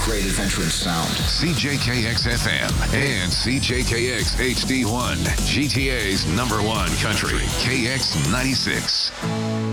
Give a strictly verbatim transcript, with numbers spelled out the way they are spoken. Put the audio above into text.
great adventure and sound. C J K X F M and C J K X H D one, G T A's number one country, K X ninety-six.